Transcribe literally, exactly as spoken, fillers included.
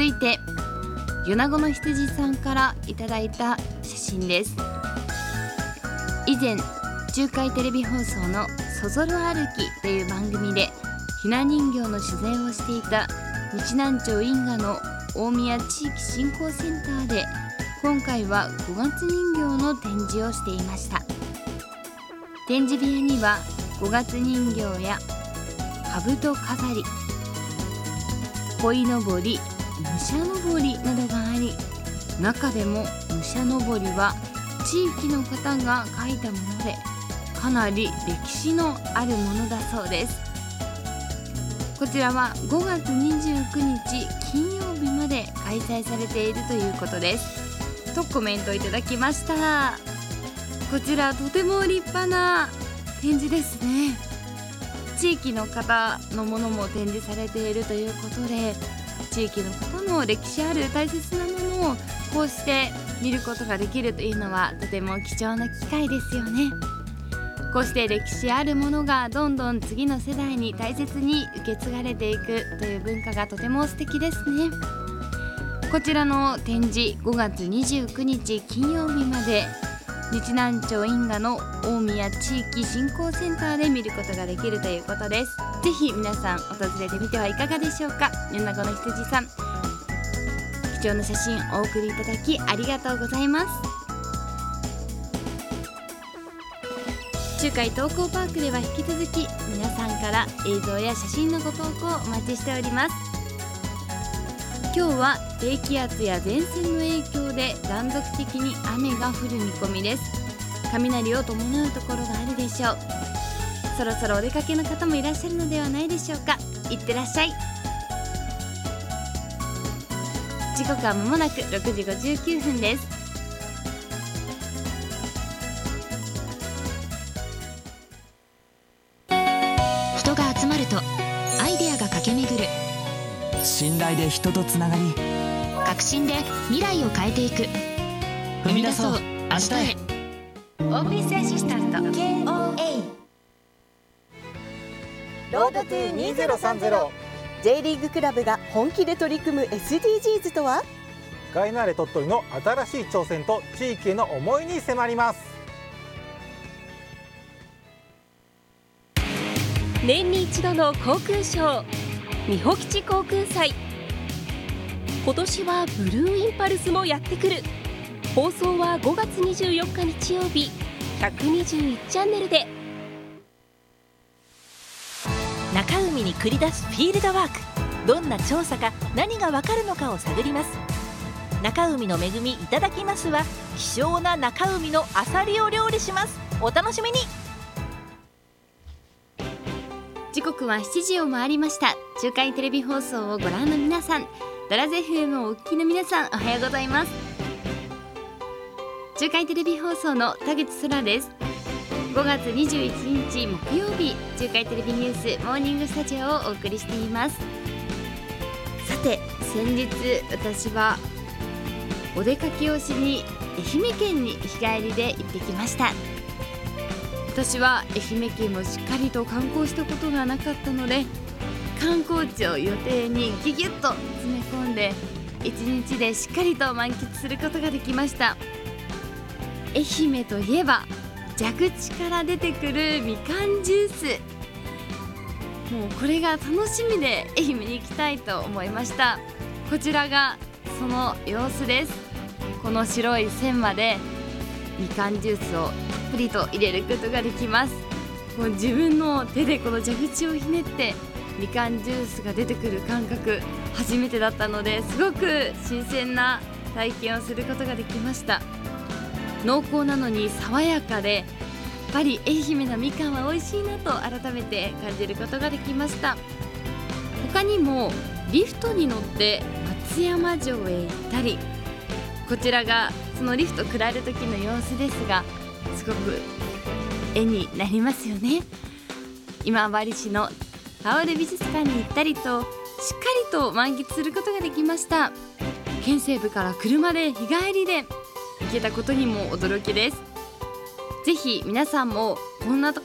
続いて米子の羊さんからいただいた写真です。以前中海テレビ放送のそぞろ歩きという番組でひな人形の取材をしていた日南町因果の大宮地域振興センターで今回はごがつ人形の展示をしていました。展示部屋にはごがつ人形や兜飾り、鯉のぼり、武者のぼりなどがあり、中でも武者のぼりは地域の方が描いたものでかなり歴史のあるものだそうです。こちらはごがつにじゅうくにち金曜日まで開催されているということですとコメントいただきました。こちらとても立派な展示ですね。地域の方のものも展示されているということで、地域の方の歴史ある大切なものをこうして見ることができるというのはとても貴重な機会ですよね。こうして歴史あるものがどんどん次の世代に大切に受け継がれていくという文化がとても素敵ですね。こちらの展示ごがつにじゅうくにち金曜日まで日南町因果の大宮地域振興センターで見ることができるということです。ぜひ皆さん訪れてみてはいかがでしょうか。米子の羊さん、貴重な写真お送りいただきありがとうございます。中海東港パークでは引き続き皆さんから映像や写真のご投稿をお待ちしております。今日は低気圧や前線の影響で断続的に雨が降る見込みです。雷を伴うところがあるでしょう。そろそろお出かけの方もいらっしゃるのではないでしょうか。いってらっしゃい。時刻は間もなくろくじごじゅうきゅうふんです。 人が集まるとアイデアが駆け巡る。 信頼で人とつながり、 革新で未来を変えていく。 踏み出そう明日へ。 オーフィスアシスタント ケーオーエーロードトゥにせんさんじゅう J リーグクラブが本気で取り組む エスディージーズ とは。 ガイナーレ鳥取の新しい挑戦と地域への思いに迫ります。 年に一度の航空ショー、美保吉航空祭。今年はブルーインパルスもやってくる。放送はごがつにじゅうよっか日曜日ひゃくにじゅういちチャンネルで。 中海に繰り出すフィールドワーク。どんな調査か何がわかるのかを探ります。中海の恵みいただきますは希少な中海のアサリを料理します。お楽しみに。 時刻はしちじを回りました。中海テレビ放送をご覧の皆さん、ドラゼ エフエム をお聞きの皆さん、おはようございます。中海テレビ放送の田口空です。ごがつにじゅういちにち木曜日、中海テレビニュースモーニングスタジオをお送りしています。さて、先日私はお出かけをしに愛媛県に日帰りで行ってきました。私は愛媛県をしっかりと観光したことがなかったので、観光地を予定にギュギュッと詰め込んでいちにちでしっかりと満喫することができました。愛媛といえば蛇口から出てくるみかんジュース、もうこれが楽しみで愛媛に行きたいと思いました。こちらがその様子です。この白い線までみかんジュースをたっぷりと入れることができます。もう自分の手でこの蛇口をひねってみかんジュースが出てくる感覚初めてだったので、すごく新鮮な体験をすることができました。濃厚なのに爽やかで、やっぱり愛媛のみかんは美味しいなと改めて感じることができました。他にもリフトに乗って松山城へ行ったり、こちらがそのリフト下る時の様子ですが、すごく絵になりますよね。今治市のタオル美術館に行ったりと、しっかりと満喫することができました。県西部から車で日帰りで行けたことにも驚きです。ぜひ皆さんもこんなと